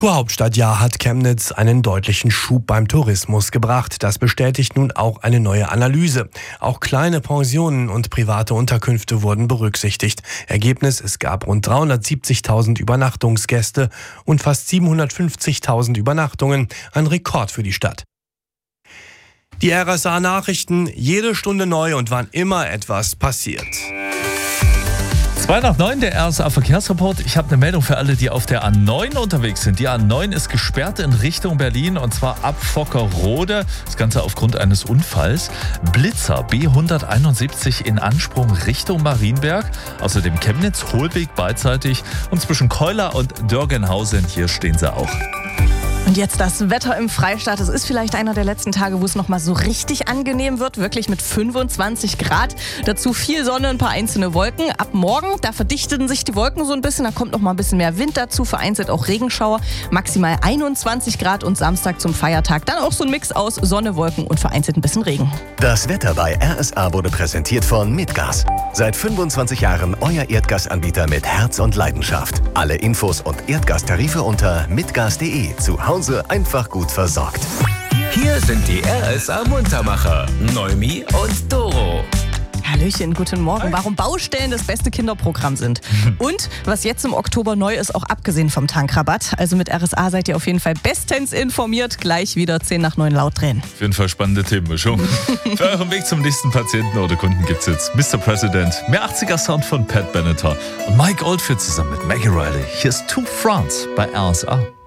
Hauptstadtjahr hat Chemnitz einen deutlichen Schub beim Tourismus gebracht. Das bestätigt nun auch eine neue Analyse. Auch kleine Pensionen und private Unterkünfte wurden berücksichtigt. Ergebnis: Es gab rund 370.000 Übernachtungsgäste und fast 750.000 Übernachtungen. Ein Rekord für die Stadt. Die RSA-Nachrichten, jede Stunde neu und wann immer etwas passiert. 8:02, der RSA-Verkehrsreport. Ich habe eine Meldung für alle, die auf der A9 unterwegs sind. Die A9 ist gesperrt in Richtung Berlin und zwar ab Vockerode. Das Ganze aufgrund eines Unfalls. Blitzer B171 in Ansprung Richtung Marienberg. Außerdem Chemnitz, Holbig beidseitig und zwischen Keuler und Dörgenhausen. Hier stehen sie auch. Und jetzt das Wetter im Freistaat. Es ist vielleicht einer der letzten Tage, wo es noch mal so richtig angenehm wird. Wirklich mit 25 Grad. Dazu viel Sonne, ein paar einzelne Wolken. Ab morgen, da verdichten sich die Wolken so ein bisschen. Da kommt noch mal ein bisschen mehr Wind dazu. Vereinzelt auch Regenschauer. Maximal 21 Grad und Samstag zum Feiertag. Dann auch so ein Mix aus Sonne, Wolken und vereinzelt ein bisschen Regen. Das Wetter bei RSA wurde präsentiert von Midgas. Seit 25 Jahren euer Erdgasanbieter mit Herz und Leidenschaft. Alle Infos und Erdgastarife unter midgas.de. Zu Hause einfach gut versorgt. Hier sind die RSA-Muntermacher, Noemi und Doro. Hallöchen, guten Morgen. Warum Baustellen das beste Kinderprogramm sind. Und was jetzt im Oktober neu ist, auch abgesehen vom Tankrabatt. Also mit RSA seid ihr auf jeden Fall bestens informiert. Gleich wieder 8:10 laut drehen. Auf jeden Fall spannende Themenmischung. Für euren Weg zum nächsten Patienten oder Kunden gibt's jetzt Mr. President, mehr 80er-Sound von Pat Benatar und Mike Oldfield zusammen mit Maggie Riley. Hier ist To France bei RSA.